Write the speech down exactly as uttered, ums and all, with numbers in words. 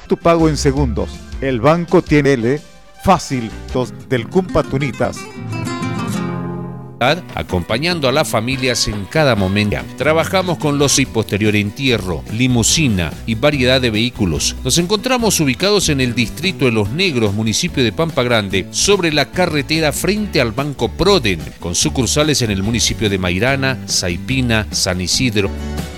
tu pago en segundos. El banco tiene L fácil dos del Cumpatunitas. Acompañando a las familias en cada momento. Trabajamos con los y posterior entierro, limusina y variedad de vehículos. Nos encontramos ubicados en el distrito de Los Negros, municipio de Pampa Grande, sobre la carretera frente al Banco Proden, con sucursales en el municipio de Mairana, Saipina, San Isidro.